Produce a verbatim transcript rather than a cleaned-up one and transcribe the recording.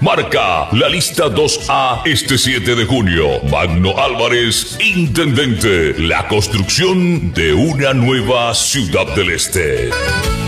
Marca la lista dos A este siete de junio. Magno Álvarez, intendente. La construcción de una nueva Ciudad del Este.